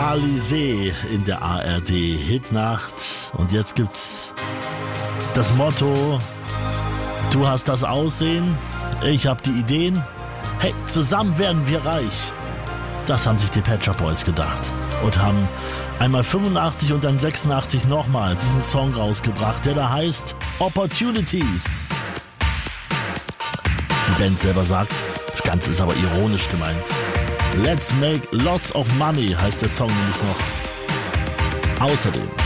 Alizé in der ARD Hitnacht. Und jetzt gibt's das Motto: Du hast das Aussehen, ich hab die Ideen. Hey, zusammen werden wir reich. Das haben sich die Pet Shop Boys gedacht und haben einmal 85 und dann 86 nochmal diesen Song rausgebracht, der da heißt Opportunities. Die Band selber sagt, das Ganze ist aber ironisch gemeint. Let's make lots of money heißt der Song nämlich noch. Außerdem